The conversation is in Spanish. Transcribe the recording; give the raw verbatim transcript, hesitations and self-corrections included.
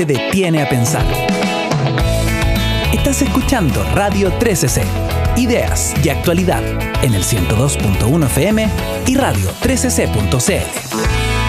te detiene a pensar. Estás escuchando Radio trece C, ideas y actualidad en el ciento dos punto uno F M y radio trece c punto c l.